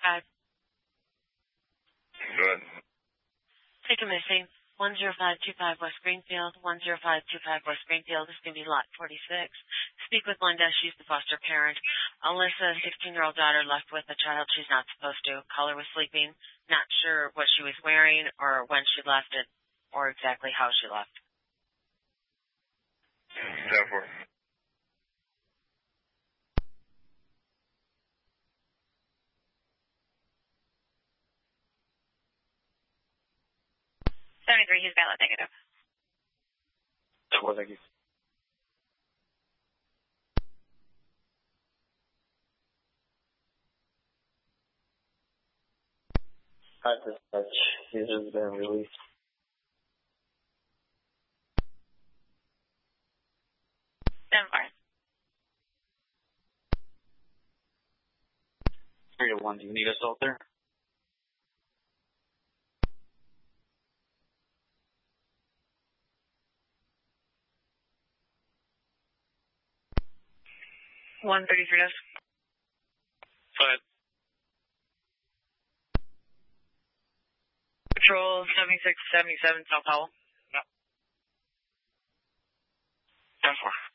135. Good. Take a missing. 10525 West Greenfield. 10525 West Greenfield. This is going to be lot 46. Speak with Linda. She's the foster parent. Alyssa, 16-year-old daughter, left with a child she's not supposed to. Caller was sleeping. Not sure what she was wearing or when she left it or exactly how she left. 10-4. He's valid negative. Well, thank you. Hi, dispatch. User's been released. Denver. 3 to 1. Do you need us out there? One 33 desk. Go ahead. Patrol 7677 South Howell. Yep. 10-4.